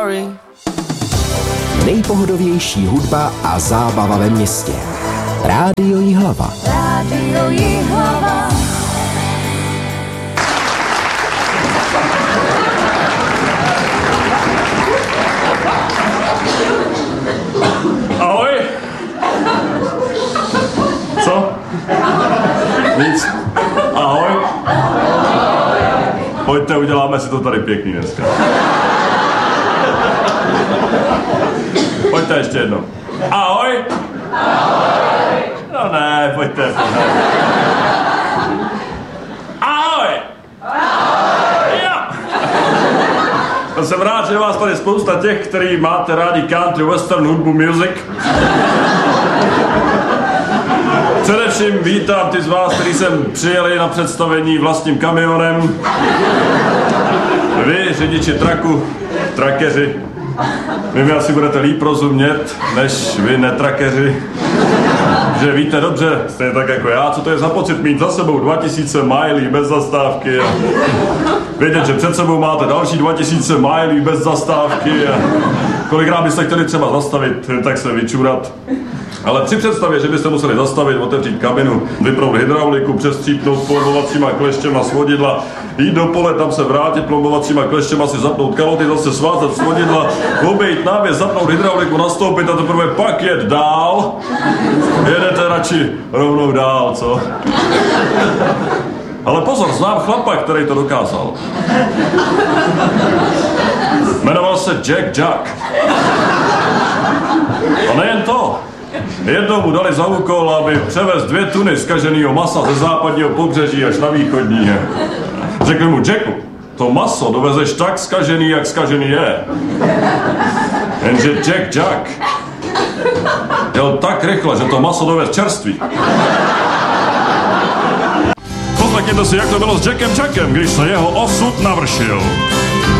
Nejpohodovější hudba a zábava ve městě. Rádio Jihlava. Rádio Jihlava. Ahoj. Co? Nic. Ahoj. Pojďte, uděláme si to tady pěkný dneska. Pojďte ještě jednou. Ahoj. Ahoj. No ne, pojďte. Ahoj. Ahoj. Jo. To jsem rád, že vás tady spousta těch, který máte rádi country, western, hudbu, music. Především vítám ty z vás, kteří sem přijeli na představení vlastním kamionem. Vy, řidiči traku, trakeři. Vy mi asi budete líp rozumět, než vy netrakeři. Že víte dobře, stejně tak jako já, co to je za pocit mít za sebou 2000 milí bez zastávky a vědět, že před sebou máte další 2000 milí bez zastávky a kolikrát byste chtěli třeba zastavit, tak se vyčurat. Ale při představě, že byste museli zastavit, otevřít kabinu, vypnout hydrauliku, přestřípnout plombovacíma kleštěma svodidla, jít do pole, tam se vrátit plombovacíma kleštěma, si zapnout kaloty, zase svázat svodidla, obejít návěs, zapnout hydrauliku, nastoupit a teprve pak jet dál. Jedete radši rovnou dál, co? Ale pozor, znám chlapa, který to dokázal. Jmenoval se Jack. A nejen to. Jednou mu dali za úkol, aby převez 2 tuny zkaženého masa ze západního pobřeží až na východní. Řekl mu: Jacku, to maso dovezeš tak zkažený, jak zkažený je. Jenže Jack jel tak rychle, že to maso dovez čerstvý. Poslechněte si, jak to bylo s Jackem, když se jeho osud navršil.